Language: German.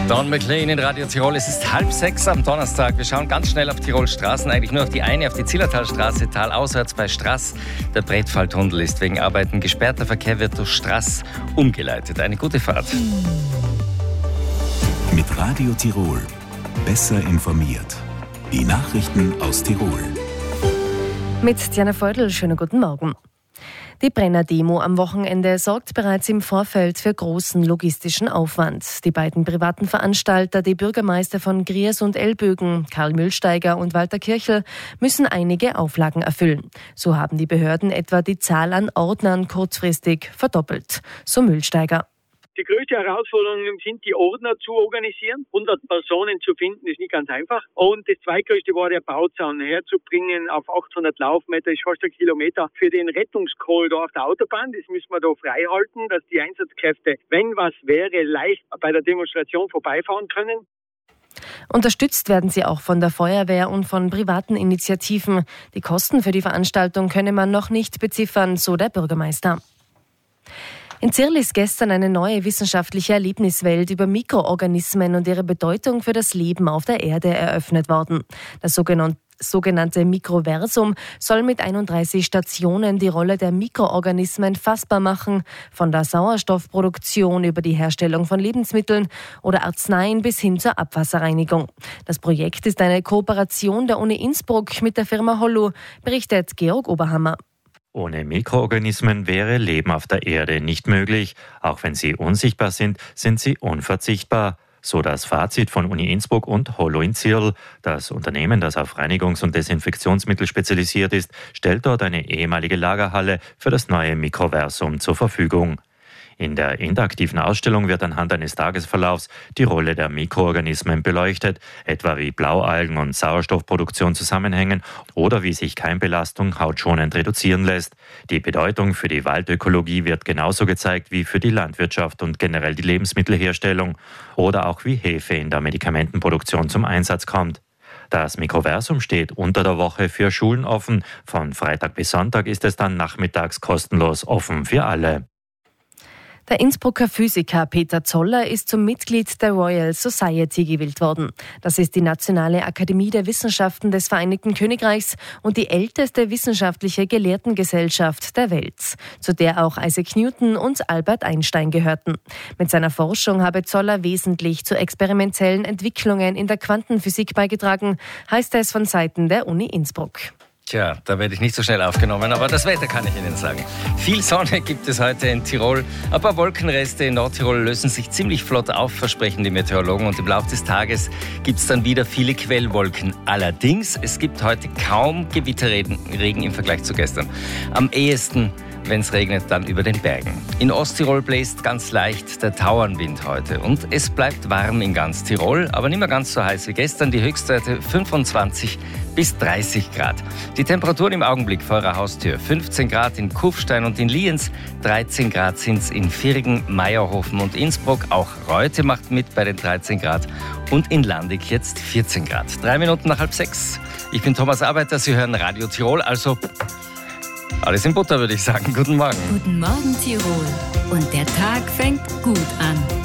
Don McLean in Radio Tirol. Es ist 5:30 am Donnerstag. Wir schauen ganz schnell auf Tirols Straßen. Eigentlich nur auf die eine, auf die Zillertalstraße, talauswärts bei Straß. Der Bretfalltunnel ist wegen Arbeiten gesperrt. Der Verkehr wird durch Straß umgeleitet. Eine gute Fahrt. Mit Radio Tirol. Besser informiert. Die Nachrichten aus Tirol. Mit Diana Feudel, schönen guten Morgen. Die Brenner-Demo am Wochenende sorgt bereits im Vorfeld für großen logistischen Aufwand. Die beiden privaten Veranstalter, die Bürgermeister von Griers und Elbögen, Karl Mühlsteiger und Walter Kirchel, müssen einige Auflagen erfüllen. So haben die Behörden etwa die Zahl an Ordnern kurzfristig verdoppelt. So Mühlsteiger. Die größte Herausforderung sind, die Ordner zu organisieren. 100 Personen zu finden, ist nicht ganz einfach. Und das zweitgrößte war der Bauzaun herzubringen auf 800 Laufmeter, ist fast ein Kilometer. Für den Rettungskorridor auf der Autobahn, das müssen wir da frei halten, dass die Einsatzkräfte, wenn was wäre, leicht bei der Demonstration vorbeifahren können. Unterstützt werden sie auch von der Feuerwehr und von privaten Initiativen. Die Kosten für die Veranstaltung könne man noch nicht beziffern, so der Bürgermeister. In Zirl ist gestern eine neue wissenschaftliche Erlebniswelt über Mikroorganismen und ihre Bedeutung für das Leben auf der Erde eröffnet worden. Das sogenannte Mikroversum soll mit 31 Stationen die Rolle der Mikroorganismen fassbar machen, von der Sauerstoffproduktion über die Herstellung von Lebensmitteln oder Arzneien bis hin zur Abwasserreinigung. Das Projekt ist eine Kooperation der Uni Innsbruck mit der Firma Hollo, berichtet Georg Oberhammer. Ohne Mikroorganismen wäre Leben auf der Erde nicht möglich. Auch wenn sie unsichtbar sind, sind sie unverzichtbar. So das Fazit von Uni Innsbruck und Hollo in Zirl. Das Unternehmen, das auf Reinigungs- und Desinfektionsmittel spezialisiert ist, stellt dort eine ehemalige Lagerhalle für das neue Mikroversum zur Verfügung. In der interaktiven Ausstellung wird anhand eines Tagesverlaufs die Rolle der Mikroorganismen beleuchtet, etwa wie Blaualgen und Sauerstoffproduktion zusammenhängen oder wie sich Keimbelastung hautschonend reduzieren lässt. Die Bedeutung für die Waldökologie wird genauso gezeigt wie für die Landwirtschaft und generell die Lebensmittelherstellung oder auch wie Hefe in der Medikamentenproduktion zum Einsatz kommt. Das Mikroversum steht unter der Woche für Schulen offen. Von Freitag bis Sonntag ist es dann nachmittags kostenlos offen für alle. Der Innsbrucker Physiker Peter Zoller ist zum Mitglied der Royal Society gewählt worden. Das ist die Nationale Akademie der Wissenschaften des Vereinigten Königreichs und die älteste wissenschaftliche Gelehrtengesellschaft der Welt, zu der auch Isaac Newton und Albert Einstein gehörten. Mit seiner Forschung habe Zoller wesentlich zu experimentellen Entwicklungen in der Quantenphysik beigetragen, heißt es von Seiten der Uni Innsbruck. Tja, da werde ich nicht so schnell aufgenommen, aber das Wetter kann ich Ihnen sagen. Viel Sonne gibt es heute in Tirol. Ein paar Wolkenreste in Nordtirol lösen sich ziemlich flott auf, versprechen die Meteorologen. Und im Laufe des Tages gibt es dann wieder viele Quellwolken. Allerdings, es gibt heute kaum Gewitterregen im Vergleich zu gestern. Am ehesten, wenn es regnet, dann über den Bergen. In Osttirol bläst ganz leicht der Tauernwind heute. Und es bleibt warm in ganz Tirol, aber nicht mehr ganz so heiß wie gestern. Die Höchstwerte 25 bis 30 Grad. Die Temperaturen im Augenblick vor eurer Haustür: 15 Grad in Kufstein und in Lienz, 13 Grad sind es in Virgen, Meierhofen und Innsbruck. Auch Reute macht mit bei den 13 Grad und in Landig jetzt 14 Grad. 3 Minuten nach 5:30. Ich bin Thomas Arbeiter, Sie hören Radio Tirol, also alles in Butter, würde ich sagen. Guten Morgen. Guten Morgen, Tirol. Und der Tag fängt gut an.